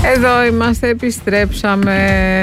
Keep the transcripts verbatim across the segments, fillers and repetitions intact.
Εδώ είμαστε, επιστρέψαμε.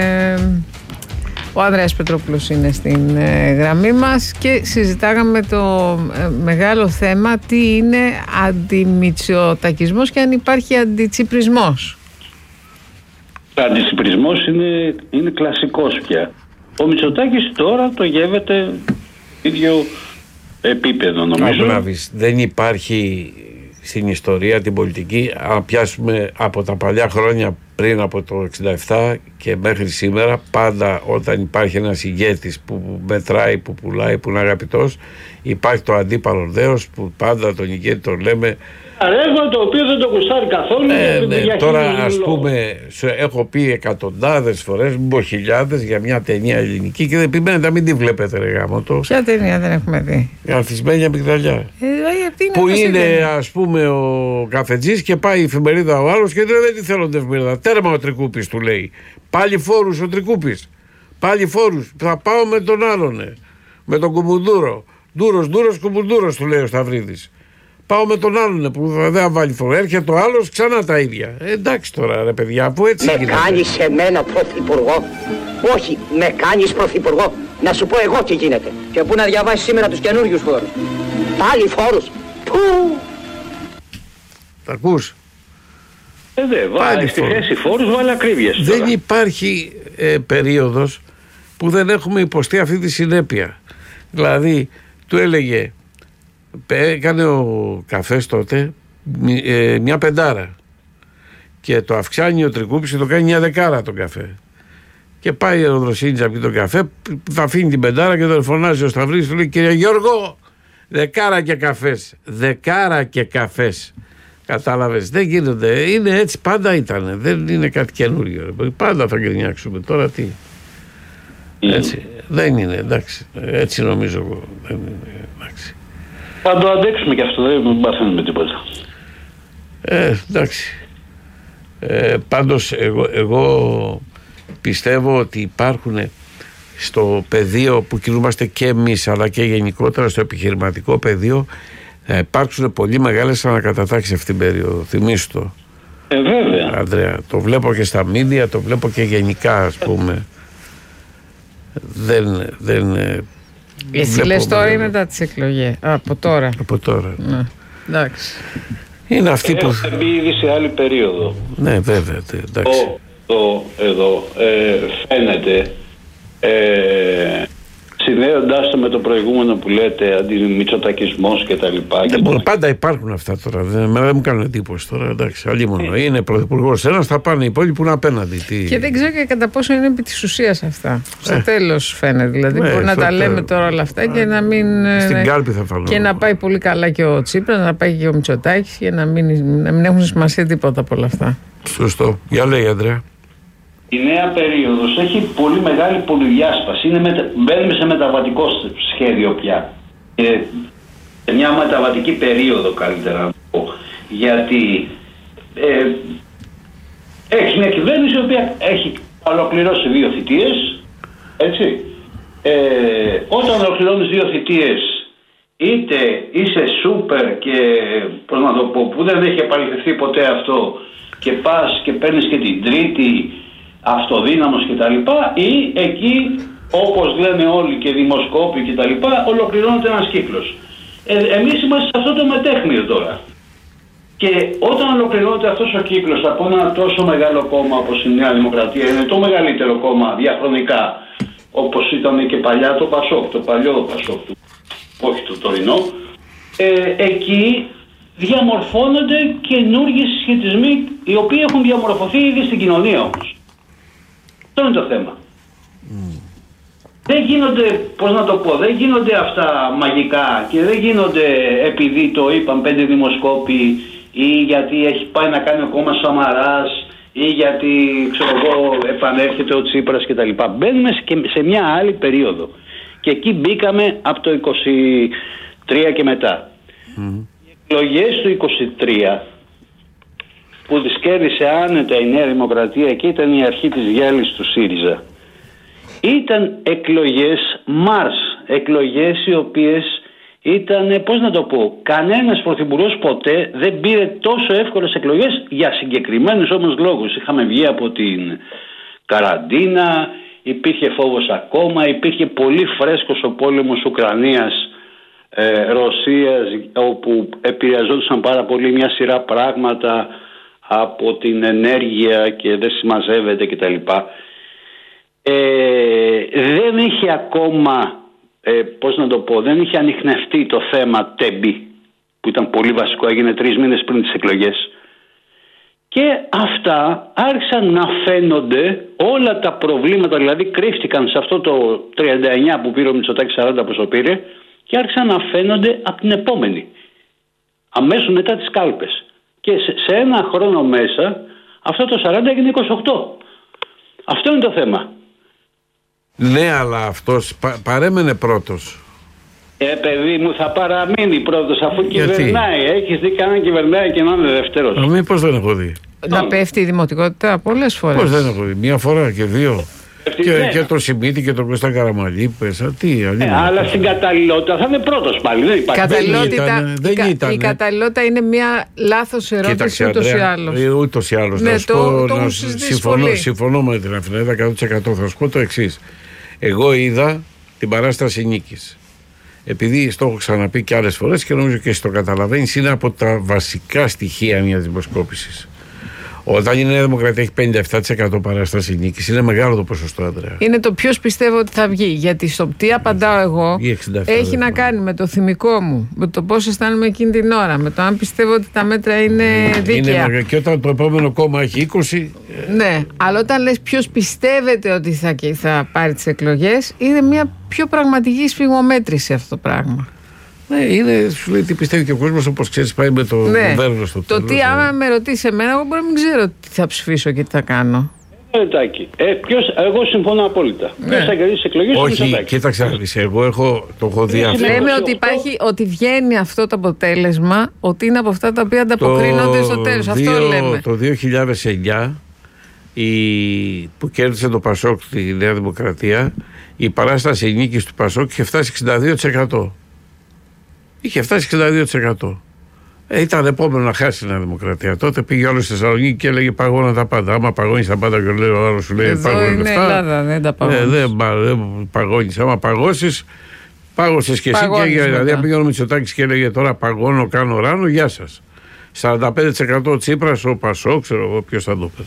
Ο Ανδρέας Πετρόπουλος είναι στην ε, γραμμή μας και συζητάγαμε το ε, μεγάλο θέμα, τι είναι αντιμητσοτακισμός και αν υπάρχει αντιτσιπρισμός. Ο αντιτσιπρισμός είναι, είναι κλασικός πια. Ο Μητσοτάκης τώρα το γεύεται ίδιο επίπεδο, νομίζω. Αυλάβης, δεν υπάρχει στην ιστορία την πολιτική, αν πιάσουμε από τα παλιά χρόνια πριν από το εξήντα επτά και μέχρι σήμερα, πάντα όταν υπάρχει ένας ηγέτης που μετράει, που πουλάει, που είναι αγαπητός, υπάρχει το αντίπαλο δέος που πάντα τον ηγέτη τον λέμε Αρέγω, το οποίο δεν το κουστάρει καθόλου. Ε, ναι, τώρα ας πούμε, έχω πει εκατοντάδες φορές, μην πω χιλιάδες, για μια ταινία ελληνική και δεν επιμένετε να μην τη βλέπετε, ρε γάμο το. Ποια ταινία δεν έχουμε δει? Η Ανθισμένη Αμυγδαλιά. Ε, είναι που είναι, ας πούμε, ο καφετζής και πάει η εφημερίδα ο άλλος και λέει, δεν τη θέλω την εφημερίδα. Τέρμα ο Τρικούπης, του λέει. Πάλι φόρους ο Τρικούπης. Πάλι φόρους. Θα πάω με τον άλλον, ε. με τον Κουμουντούρο. Ντούρος, Ντούρος, Κουμουντούρος, του λέει ο Σταυρίδης. Πάω με τον άλλον που δεν θα βάλει φόρο. Έρχεται ο άλλος, ξανά τα ίδια. Ε, εντάξει τώρα, ρε παιδιά, που έτσι με γίνεται. Με κάνεις εμένα πρωθυπουργό? Όχι, με κάνεις πρωθυπουργό. Να σου πω εγώ τι γίνεται. Και πού να διαβάσεις σήμερα τους καινούριους φόρους? Πάλι φόρους. Πού! Τα ακούς? Ε, δε, βάλει στη θέση φόρους, βάλει ακρίβειες. Δεν τώρα υπάρχει ε, περίοδος που δεν έχουμε υποστεί αυτή τη συνέπεια. Δηλαδή, του έλεγε, έκανε ο καφές τότε ε, μια πεντάρα και το αυξάνει ο Τρικούπης και το κάνει μια δεκάρα τον καφέ. Και πάει ο Δροσίνης να πει τον καφέ, θα αφήνει την πεντάρα και τον φωνάζει ο Σταυρίδης, του λέει, κύριε Γιώργο, δεκάρα και καφές. Δεκάρα και καφές. Κατάλαβες, δεν γίνονται. Είναι έτσι, πάντα ήταν. Δεν είναι κάτι καινούριο. Πάντα θα γκρινιάξουμε. Τώρα τι. Έτσι. Δεν είναι, εντάξει. Έτσι νομίζω εγώ. Δεν είναι, εντάξει. Θα το αντέξουμε και αυτό, δεν παθαίνουμε τίποτα. Ε, εντάξει. Ε, πάντως εγώ, εγώ πιστεύω ότι υπάρχουν στο πεδίο που κινούμαστε και εμείς, αλλά και γενικότερα στο επιχειρηματικό πεδίο, θα υπάρξουν πολύ μεγάλες ανακατατάξεις αυτήν την περίοδο. Θυμήσου το. Ε, βέβαια. Ανδρέα, το βλέπω και στα μίντια, το βλέπω και γενικά, ας πούμε. δεν... δεν Εσύ λες τώρα ή μετά τις εκλογές? Από τώρα. Από τώρα. Ναι. Εντάξει. Είναι αυτή που... Έχουμε μπει ήδη σε άλλη περίοδο. Ναι, βέβαια. Εντάξει. Το, εδώ ε, φαίνεται, ε, συνδέοντάς το με το προηγούμενο που λέτε, αντιμητσοτακισμός και τα λοιπά. Δεν μπορώ, πάντα υπάρχουν αυτά τώρα. Δεν, δεν μου κάνουν εντύπωση τώρα. Εντάξει, αλλή μόνο. Είναι πρωθυπουργός ένας, θα πάνε οι υπόλοιποι που είναι απέναντι. Τι... Και δεν ξέρω και κατά πόσο είναι επί της ουσίας αυτά. Στο ε. τέλος φαίνεται. Δηλαδή, ε, μπορεί να τα τέλος. λέμε τώρα όλα αυτά και να μην. Στην ναι, κάλπη θα φαλώ. Και να πάει πολύ καλά και ο Τσίπρας, να πάει και ο Μητσοτάκης και να μην, να μην έχουν σημασία τίποτα από όλα αυτά. Σωστό. Για λέει, Ανδρέα. Η νέα περίοδος έχει πολύ μεγάλη πολυδιάσπαση. Είναι μετα... Μπαίνουμε σε μεταβατικό σχέδιο πια. Ε, σε μια μεταβατική περίοδο, καλύτερα να πω. Γιατί ε, έχει μια κυβέρνηση η οποία έχει ολοκληρώσει δύο θητείες. Έτσι. Ε, όταν ολοκληρώνεις δύο θητείες, είτε είσαι σούπερ και πώς να το πω, που δεν έχει επαληθευτεί ποτέ αυτό, και πας και παίρνεις και την τρίτη αυτοδύναμος και τα λοιπά, ή εκεί, όπως λένε όλοι και δημοσκόποι και τα λοιπά, ολοκληρώνεται ένας κύκλος. Ε, εμείς είμαστε σε αυτό το μετέχμιο τώρα. Και όταν ολοκληρώνεται αυτός ο κύκλος από ένα τόσο μεγάλο κόμμα όπως η Νέα Δημοκρατία, είναι το μεγαλύτερο κόμμα διαχρονικά, όπως ήταν και παλιά το Πασόκ, το παλιό Πασόκ, του, όχι το τωρινό, ε, εκεί διαμορφώνονται καινούργιοι συσχετισμοί, οι οποίοι έχουν διαμορφωθεί ήδη στην κοινωνία όμως. Αυτό είναι το θέμα. Mm. Δεν γίνονται, πώς να το πω, δεν γίνονται αυτά μαγικά και δεν γίνονται επειδή το είπαν πέντε δημοσκόποι ή γιατί έχει πάει να κάνει ο κόμμα Σαμαράς ή γιατί, ξέρω εγώ, επανέρχεται ο Τσίπρας κτλ. Μπαίνουμε σε μια άλλη περίοδο και εκεί μπήκαμε από το είκοσι τρία και μετά. Mm. Οι εκλογές του είκοσι τρία που τις κέρδισε άνετα η Νέα Δημοκρατία και ήταν η αρχή της γέλης του ΣΥΡΙΖΑ, ήταν εκλογές Μάρς, εκλογές οι οποίες ήταν, πώς να το πω, κανένας πρωθυπουργός ποτέ δεν πήρε τόσο εύκολες εκλογές για συγκεκριμένους όμως λόγους. Είχαμε βγει από την καραντίνα, υπήρχε φόβος ακόμα, υπήρχε πολύ φρέσκος ο πόλεμος Ουκρανίας ε, Ρωσίας, όπου επηρεαζόντουσαν πάρα πολύ μια σειρά πράγματα από την ενέργεια και δεν συμμαζεύεται κτλ. Ε, δεν είχε ακόμα, ε, πώς να το πω, δεν είχε ανιχνευτεί το θέμα Τέμπη, που ήταν πολύ βασικό, έγινε τρεις μήνες πριν τις εκλογές. Και αυτά άρχισαν να φαίνονται, όλα τα προβλήματα δηλαδή κρύφτηκαν σε αυτό το τριάντα εννιά που πήρε ο Μητσοτάκης, σαράντα πόσο πήρε, και άρχισαν να φαίνονται από την επόμενη, αμέσως μετά τις κάλπες. Και σε, σε ένα χρόνο μέσα αυτό το σαράντα έγινε είκοσι οκτώ. Αυτό είναι το θέμα. Ναι, αλλά αυτός πα, παρέμενε πρώτος. Ε, παιδί μου, θα παραμείνει πρώτος αφού Γιατί? Κυβερνάει. Έχεις δει κανέναν κυβερνάει και να είναι δεύτερος? Α, μήπως δεν έχω δει. Να πέφτει η δημοτικότητα πολλές φορές. Πώς δεν έχω δει, μία φορά και δύο. Πέφτει, Και, ναι. και το Σιμίτη και τον Κώστα Καραμαλή, πέσα, τι, Ε, αλλά στην καταλληλότητα θα είναι πρώτος πάλι. Δεν υπάρχει. Καταλληλότητα, ήταν, δεν η, κα- ήταν. η καταλληλότητα είναι μια λάθος ερώτηση. Κοίταξε, ούτως ή Ανδρέα, άλλως. ε, ούτως ή άλλως. Ναι, να σου το- πω, το να έχουμε σου- συζητήσει συμφωνώ, πολύ. συμφωνώ με την Αφινέδα εκατό τοις εκατό. Θα σου πω το εξής. Εγώ είδα την παράσταση νίκης. Επειδή στο έχω ξαναπεί και άλλες φορές και νομίζω και εσύ το καταλαβαίνεις, είναι από τα βασικά στοιχεία μιας δημοσκόπησης. Όταν η Νέα Δημοκρατία έχει πενήντα επτά τοις εκατό παράσταση νίκης, είναι μεγάλο το ποσοστό, Ανδρέα. Είναι το ποιος πιστεύω ότι θα βγει. Γιατί στο τι απαντάω εγώ Ή εξήντα επτά, έχει δεν να θυμάμαι. κάνει με το θυμικό μου, με το πώς αισθάνομαι εκείνη την ώρα, με το αν πιστεύω ότι τα μέτρα είναι δίκαια. Είναι, και όταν το επόμενο κόμμα έχει είκοσι, Ναι, αλλά όταν λες ποιος πιστεύετε ότι θα, και θα πάρει τις εκλογές, είναι μια πιο πραγματική σφιγμομέτρηση αυτό το πράγμα. ναι, είναι, σου λέει τι πιστεύει και ο κόσμος, όπως ξέρεις, πάει με το Ναι. γουβέρνο στο Το τέλος. τι άμα με ρωτήσει εμένα, εγώ μπορεί να μην ξέρω τι θα ψηφίσω και τι θα κάνω. Ε, Τάκη. Ε, ποιος, εγώ συμφωνώ απόλυτα. Ποιος θα κερδίσει τις εκλογές? ο Όχι, Μητσοτάκης. κοίταξε να δεις, εγώ έχω, το έχω δει Ναι, αυτό. ναι. Λέμε είκοσι ότι οκτώ. υπάρχει, ότι βγαίνει αυτό το αποτέλεσμα, ότι είναι από αυτά τα οποία ανταποκρίνονται στο τέλος. Αυτό δύο- λέμε. Το δύο χιλιάδες εννιά, η, που κέρδισε το Πασόκ στη Νέα Δημοκρατία, η παράσταση νίκης του Πασόκ είχε φτάσει εξήντα δύο τοις εκατό. Είχε φτάσει εξήντα δύο τοις εκατό. Ε, ήταν επόμενο να χάσει η Νέα Δημοκρατία. Τότε πήγε όλο στη Θεσσαλονίκη και έλεγε παγώνα τα πάντα. Άμα παγώνει τα πάντα, και λέει ο άλλο σου λέει Εδώ παγώνει είναι αυτά. Ελλάδα, δεν τα Ε, παγώνεις. δεν πα- δεν παγώνεις. Άμα παγώσεις, πάγωσες και εσύ. Και, Παγώνεις δηλαδή, μετά. αν πήγαινε ο Μητσοτάκης και έλεγε τώρα παγώνω, κάνω ράνο, γεια σας. σαράντα πέντε τοις εκατό Τσίπρας, ο Πασόκ, ξέρω εγώ ποιος θα το παίρνει.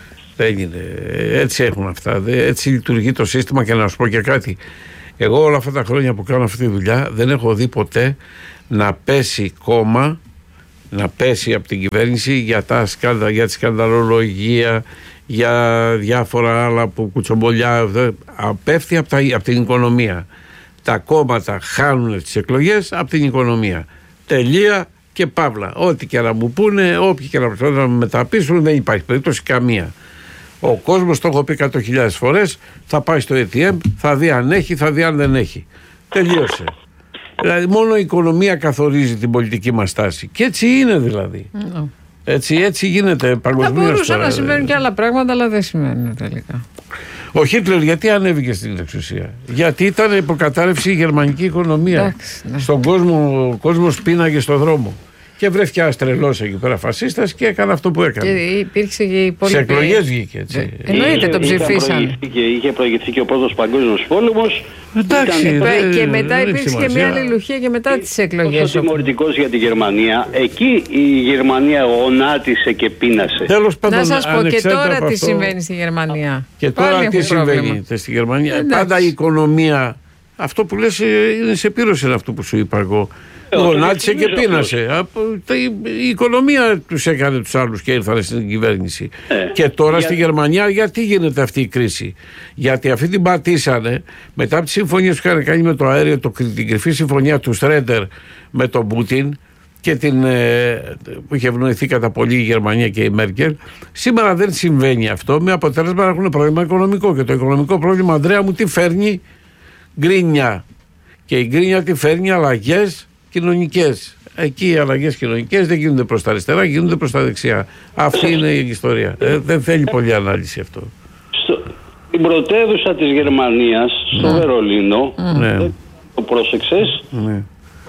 Δεν είναι. Έτσι έχουν αυτά. Δε- Έτσι λειτουργεί το σύστημα. Και να σου πω και κάτι. Εγώ όλα αυτά τα χρόνια που κάνω αυτή τη δουλειά δεν έχω δει ποτέ να πέσει κόμμα, να πέσει από την κυβέρνηση για, τα σκάνδα, για τη σκανδαλολογία, για διάφορα άλλα που κουτσομπολιά. δε- Απέφτει από, τα, από την οικονομία. Τα κόμματα χάνουν τις εκλογές από την οικονομία. Τελεία και παύλα. Ό,τι και να μου πούνε, όποιοι και να προσπαθούν να με μεταπίσουν, δεν υπάρχει περίπτωση καμία. Ο κόσμος, το έχω πει εκατό χιλιάδες φορές, θα πάει στο έι τι εμ, θα δει αν έχει, θα δει αν δεν έχει. Τελείωσε. Δηλαδή μόνο η οικονομία καθορίζει την πολιτική μας τάση. Και έτσι είναι δηλαδή. Ναι. Έτσι, έτσι γίνεται Θα παγκοσμίως μπορούσαν τώρα. να συμβαίνουν και άλλα πράγματα, αλλά δεν συμβαίνουν τελικά. Ο Χίτλερ γιατί ανέβηκε στην εξουσία? Γιατί ήταν υποκατάρρευση η γερμανική οικονομία. Εντάξει, ναι. Στον κόσμο, ο κόσμος πίναγε στο δρόμο. Και βρέθηκε ένας τρελός εκεί πέρα φασίστας και έκανε αυτό που έκανε. Και υπήρξε και η Σε υπόλοιπη. εκλογές βγήκε έτσι. Εννοείται, Είχε- τον είχε ψηφίσαν. προηγηθεί και- Είχε προηγηθεί και ο πρώτος παγκόσμιος πόλεμος. Εντάξει, Ήταν- δεν- Και μετά δεν έχει υπήρξε και σημασία. μια αλληλουχία και μετά τις εκλογές. Όσο τιμωρητικός για τη Γερμανία, εκεί η Γερμανία γονάτισε και πίνασε. Τέλος πάντων, Να σας πω και ανεξάρτητα τώρα από τι αυτό, συμβαίνει στη Γερμανία. Και Πάλι τώρα έχουν τι πρόβλημα. συμβαίνει στη Γερμανία. Εντάξει. Πάντα η οικονομία. Αυτό που λες ε, είναι σε πύρωση αυτό που σου είπα εγώ. Ε, το Γονάτισε και διαφημίζω πείνασε. Από, τα- η, η οικονομία τους έκανε τους άλλους και ήρθαν στην κυβέρνηση. Ε, και τώρα για- στη Γερμανία γιατί γίνεται αυτή η κρίση? Γιατί αυτή την πατήσανε μετά από τις συμφωνίες που είχαν κάνει με το αέριο, το, την κρυφή συμφωνία του Στρέντερ με τον Πούτιν και την, ε, που είχε ευνοηθεί κατά πολύ η Γερμανία και η Μέρκελ. Σήμερα δεν συμβαίνει αυτό, με αποτέλεσμα να έχουν πρόβλημα οικονομικό. Και το οικονομικό πρόβλημα, Ανδρέα μου, τι φέρνει? Γκρίνια. Και η γκρίνια τι φέρνει? Αλλαγές κοινωνικές. Εκεί οι αλλαγές κοινωνικές δεν γίνονται προς τα αριστερά, γίνονται προς τα δεξιά. Αυτή είναι η ιστορία. Ε, δεν θέλει πολλή ανάλυση αυτό. Στο, στην πρωτεύουσα της Γερμανίας, στο Βερολίνο, Ναι. δεν το πρόσεξες, Ναι.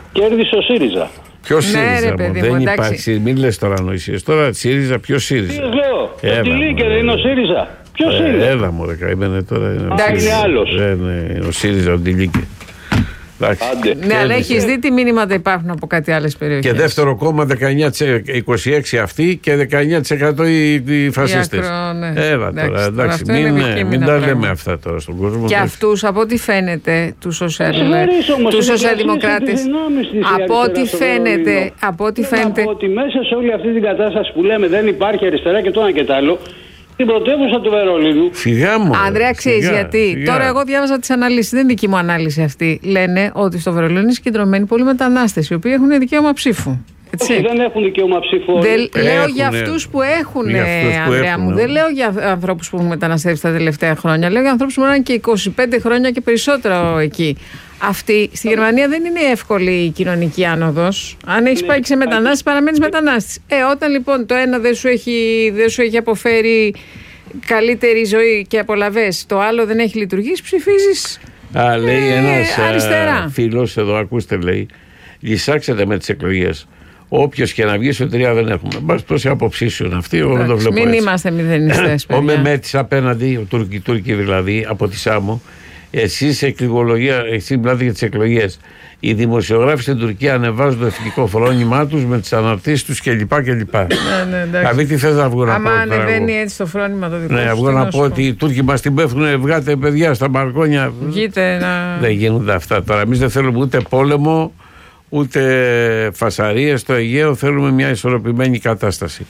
Κέρδισε ο ΣΥΡΙΖΑ. Ποιο Ναι, ΣΥΡΙΖΑ, ρε, μου, παιδί δεν μου, εντάξει. υπάρχει. Μην λες τώρα ανοησίες. Τώρα ΣΥΡΙΖΑ, ποιο ΣΥΡΙΖΑ. Τι λέω, Έλα, ο Τιλίκε μωρέ. δεν είναι ο ΣΥΡΙΖΑ. Ποιο Ε, ΣΥΡΙΖΑ. Έλα μου ρε καημένε τώρα. Είναι ο Α, είναι ΣΥΡΙΖΑ. άλλος. Δεν είναι ο ΣΥΡΙΖα, ο Τιλίκε. Εντάξει. Άντε. Ναι, αλλά Κέρδισε. έχει δει τι μηνύματα υπάρχουν από κάτι άλλες περιοχές. Και δεύτερο κόμμα δεκαεννιά τοις εκατό, είκοσι έξι αυτοί και δεκαεννιά τοις εκατό οι, οι φασίστες. ακρο- ναι. Έλα Εντάξει, τώρα, τώρα εντάξει, αυτό είναι μην, επικείμενα μην τα πράγματα. λέμε αυτά τώρα στον κόσμο. Και εντάξει. αυτούς, από ό,τι φαίνεται, τους σοσιαλ- Συγχωρείς όμως, τους είναι σοσιαλδημοκράτες, διασύσει τις δυνάμεις της η από ό,τι αριστερά στο φαίνεται, Βερολίνο. από ό,τι Θέλω να φαίνεται, πω ότι μέσα σε όλη αυτή την κατάσταση που λέμε δεν υπάρχει αριστερά και το ένα και το άλλο, στην πρωτεύουσα του Βερολίνου. Φυγά μου. Ανδρέα, ξέρει γιατί. Τώρα, εγώ διάβαζα τις αναλύσεις, δεν είναι δική μου ανάλυση αυτή. Λένε ότι στο Βερολίνο είναι συγκεντρωμένοι πολλοί μετανάστες, οι οποίοι έχουν δικαίωμα ψήφου. Έτσι. Όχι, δεν έχουν δικαίωμα ψήφου όλοι. Δεν, λέω Έχουνε. για αυτούς που έχουν, Για αυτούς που Ανδρέα έχουν, μου. ναι. Δεν λέω για ανθρώπους που έχουν μεταναστεύσει τα τελευταία χρόνια. Λέω για ανθρώπους που είναι και είκοσι πέντε χρόνια και περισσότερο εκεί. Αυτή στη Γερμανία δεν είναι εύκολη η κοινωνική άνοδος. Αν έχει Ναι, πάει και σε μετανάστες, παραμένεις μετανάστης. Ε, όταν λοιπόν το ένα δεν σου έχει, δεν σου έχει αποφέρει καλύτερη ζωή και απολαβές, το άλλο δεν έχει λειτουργήσει, ψηφίζεις. Α, λέει Ε, ένας αριστερά. φίλος εδώ, ακούστε, λέει, λυσάξετε με τις εκλογές. Όποιος και να βγει σωτηρία δεν έχουμε. Μπας πώς η άποψή σου είναι αυτή, εγώ δεν το βλέπω Μην έτσι. είμαστε μηδενιστές, Ο παιδιά. Μεμέτης απέναντι, ο Τούρκοι, Τούρκοι δηλαδή, από τη Σάμο, εσείς εκλογολογία, εσείς μιλάτε για τις εκλογές. Οι δημοσιογράφοι στην Τουρκία ανεβάζουν το εθνικό φρόνημά τους με τις αναρτήσεις τους κλπ. κλπ. Ναι, ναι, εντάξει. Δηλαδή τι θες να βγω να πω. Άμα τώρα εγώ. ανεβαίνει έτσι το φρόνημα το δικό Ναι, σου, βγω τι να σου πω ότι οι Τούρκοι μας την πέφτουν, βγάτε παιδιά στα μπαλκόνια. Βγείτε να... Δεν γίνονται αυτά τώρα. Εμείς δεν θέλουμε ούτε πόλεμο, ούτε φασαρίες στο Αιγαίο. Θέλουμε μια ισορροπημένη κατάσταση.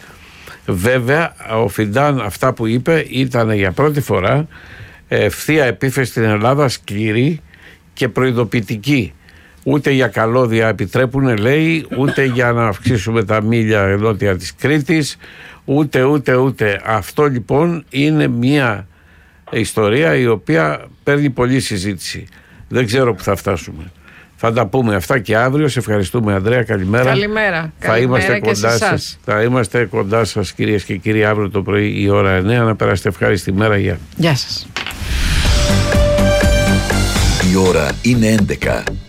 Βέβαια, ο Φιντάν αυτά που είπε ήταν για πρώτη φορά ευθεία επίθεση στην Ελλάδα, σκληρή και προειδοποιητική. Ούτε για καλώδια επιτρέπουν, λέει, ούτε για να αυξήσουμε τα μίλια νότια της Κρήτης, ούτε, ούτε, ούτε. Αυτό λοιπόν είναι μια ιστορία η οποία παίρνει πολλή συζήτηση. Δεν ξέρω που θα φτάσουμε. Θα τα πούμε αυτά και αύριο. Σε ευχαριστούμε, Ανδρέα. Καλημέρα. Καλημέρα. Θα Καλημέρα είμαστε και σε κοντά εσάς. σας. Θα είμαστε κοντά σας, κυρίες και κύριοι, αύριο το πρωί η ώρα εννιά. Να περάσετε ευχάριστη μέρα. Γεια. Γεια σας. Η ώρα είναι έντεκα.